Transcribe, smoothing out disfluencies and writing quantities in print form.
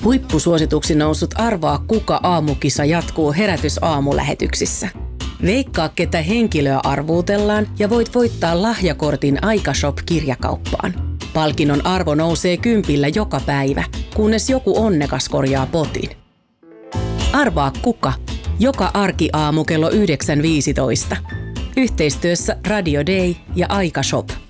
Huippusuosituksi noussut Arvaa kuka -aamukisa jatkuu Herätys-aamulähetyksissä. Veikkaa, ketä henkilöä arvuutellaan ja voit voittaa lahjakortin Aika-shop-kirjakauppaan. Palkinnon arvo nousee 10 joka päivä, kunnes joku onnekas korjaa potin. Arvaa kuka? Joka arkiaamu kello 9.15. Yhteistyössä Radio Day ja Aika-shop.